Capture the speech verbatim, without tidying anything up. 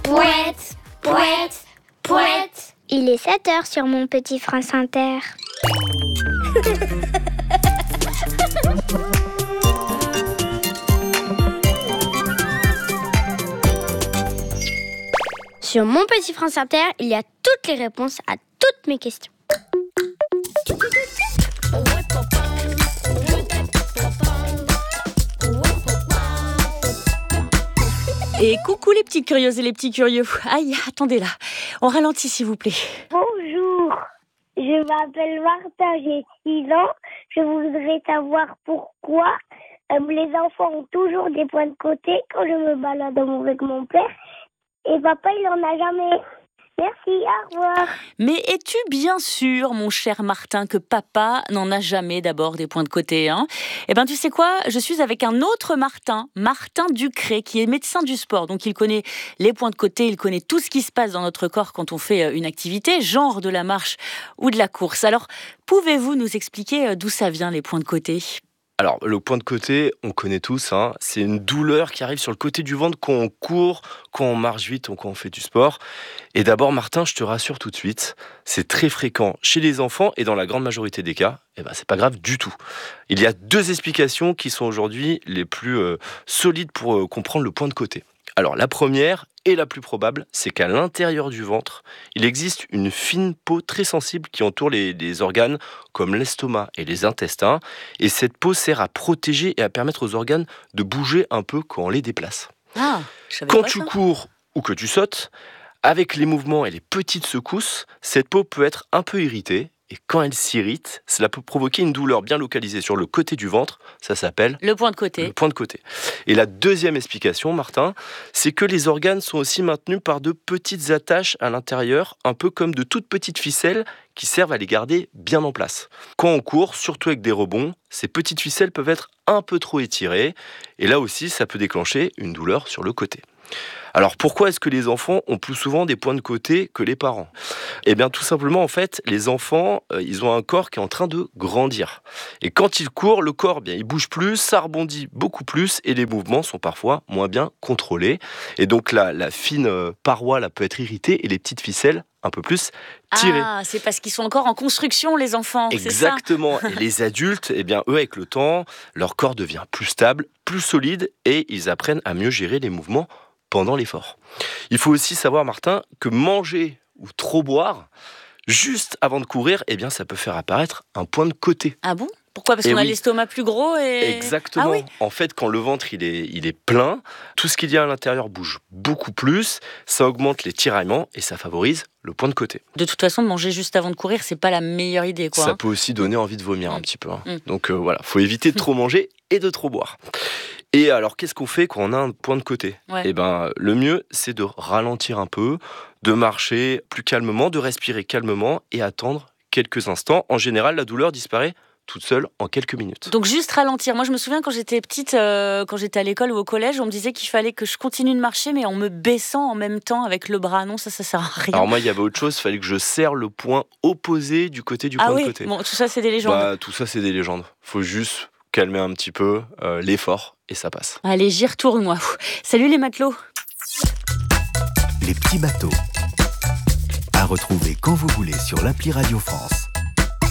Pouette, pouette, pouette. Il est sept heures sur mon petit France Inter. Sur mon petit France Inter, il y a toutes les réponses à toutes mes questions. Et coucou les petites curieuses et les petits curieux. Aïe, attendez là. On ralentit s'il vous plaît. Bonjour, je m'appelle Martin, j'ai six ans. Je voudrais savoir pourquoi euh, les enfants ont toujours des points de côté quand je me balade avec mon père. Et papa, il en a jamais. Merci, au revoir. Mais es-tu bien sûr, mon cher Martin, que papa n'en a jamais d'abord des points de côté, hein ? Eh bien, tu sais quoi ? Je suis avec un autre Martin, Martin Ducré, qui est médecin du sport. Donc, il connaît les points de côté, il connaît tout ce qui se passe dans notre corps quand on fait une activité, genre de la marche ou de la course. Alors, pouvez-vous nous expliquer d'où ça vient, les points de côté ? Alors, le point de côté, on connaît tous, hein, c'est une douleur qui arrive sur le côté du ventre quand on court, quand on marche vite ou quand on fait du sport. Et d'abord, Martin, je te rassure tout de suite, c'est très fréquent chez les enfants et dans la grande majorité des cas, eh ben, c'est pas grave du tout. Il y a deux explications qui sont aujourd'hui les plus euh, solides pour euh, comprendre le point de côté. Alors, la première et la plus probable, c'est qu'à l'intérieur du ventre, il existe une fine peau très sensible qui entoure les, les organes comme l'estomac et les intestins. Et cette peau sert à protéger et à permettre aux organes de bouger un peu quand on les déplace. Ah, je savais Quand pas tu ça. cours ou que tu sautes, avec les mouvements et les petites secousses, cette peau peut être un peu irritée. Et quand elle s'irrite, cela peut provoquer une douleur bien localisée sur le côté du ventre. Ça s'appelle Le point de côté. le point de côté. Et la deuxième explication, Martin, c'est que les organes sont aussi maintenus par de petites attaches à l'intérieur, un peu comme de toutes petites ficelles qui servent à les garder bien en place. Quand on court, surtout avec des rebonds, ces petites ficelles peuvent être un peu trop étirées. Et là aussi, ça peut déclencher une douleur sur le côté. Alors pourquoi est-ce que les enfants ont plus souvent des points de côté que les parents ? Eh bien tout simplement en fait, les enfants, euh, ils ont un corps qui est en train de grandir. Et quand ils courent, le corps, eh bien, il bouge plus, ça rebondit beaucoup plus et les mouvements sont parfois moins bien contrôlés. Et donc la, la fine euh, paroi là, peut être irritée et les petites ficelles un peu plus tirées. Ah, c'est parce qu'ils sont encore en construction, les enfants, c'est ça ? Exactement. Et les adultes, eh bien, eux, avec le temps, leur corps devient plus stable, plus solide et ils apprennent à mieux gérer les mouvements pendant l'effort. Il faut aussi savoir, Martin, que manger ou trop boire juste avant de courir, eh bien, ça peut faire apparaître un point de côté. Ah bon ? Pourquoi ? Parce Eh qu'on a oui. l'estomac plus gros et... Exactement. Ah oui ? En fait, quand le ventre il est, il est plein, tout ce qu'il y a à l'intérieur bouge beaucoup plus, ça augmente les tiraillements et ça favorise le point de côté. De toute façon, de manger juste avant de courir, c'est pas la meilleure idée, quoi. Ça hein. peut aussi donner envie de vomir Mm. un petit peu. Hein. Mm. Donc euh, voilà, faut éviter de trop manger et de trop boire. Et alors, qu'est-ce qu'on fait quand on a un point de côté ? Ouais. Eh ben, le mieux, c'est de ralentir un peu, de marcher plus calmement, de respirer calmement et attendre quelques instants. En général, la douleur disparaît toute seule en quelques minutes. Donc juste ralentir. Moi, je me souviens quand j'étais petite, euh, quand j'étais à l'école ou au collège, on me disait qu'il fallait que je continue de marcher, mais en me baissant en même temps avec le bras. Non, ça, ça sert à rien. Alors moi, il y avait autre chose, il fallait que je serre le point opposé du côté du ah point oui, de côté. bon, tout ça, c'est des légendes. Bah, tout ça, c'est des légendes. Faut juste calmer un petit peu euh, l'effort et ça passe. Allez, j'y retourne, moi. Salut les matelots. Les petits bateaux. À retrouver quand vous voulez sur l'appli Radio France.